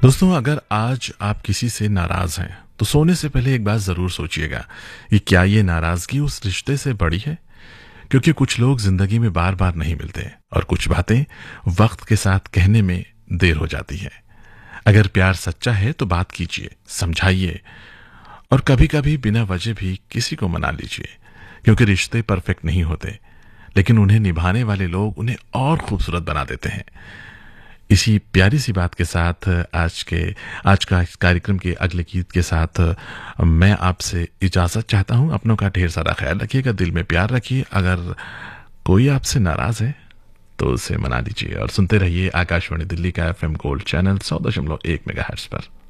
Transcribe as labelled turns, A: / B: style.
A: दोस्तों, अगर आज आप किसी से नाराज हैं तो सोने से पहले एक बात जरूर सोचिएगा कि क्या ये नाराजगी उस रिश्ते से बड़ी है। क्योंकि कुछ लोग जिंदगी में बार बार नहीं मिलते और कुछ बातें वक्त के साथ कहने में देर हो जाती है। अगर प्यार सच्चा है तो बात कीजिए, समझाइए और कभी कभी बिना वजह भी किसी को मना लीजिए। क्योंकि रिश्ते परफेक्ट नहीं होते, लेकिन उन्हें निभाने वाले लोग उन्हें और खूबसूरत बना देते हैं। इसी प्यारी सी बात के साथ आज का इस कार्यक्रम के अगले गीत के साथ मैं आपसे इजाजत चाहता हूं। अपनों का ढेर सारा ख्याल रखिएगा, दिल में प्यार रखिए। अगर कोई आपसे नाराज है तो उसे मना लीजिए और सुनते रहिए आकाशवाणी दिल्ली का FM गोल्ड चैनल 100.1 मेगाहर्ट्ज पर।